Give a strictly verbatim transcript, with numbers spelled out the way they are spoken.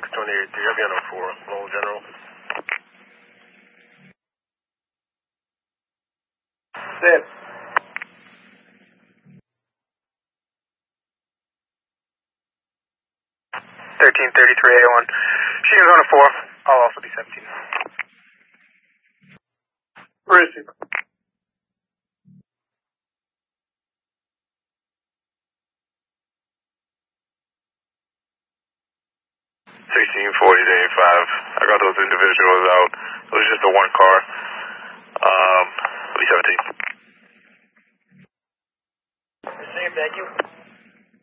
twenty-eight three, I'll be on oh four, Lowell General. Sit. thirteen thirty-three A one. She's on a four. I'll also be seventeen. Where is he? sixteen forty to eighty-five. I got those individuals out. It was just the one car. Um, I'll be seventeen. Same, thank you.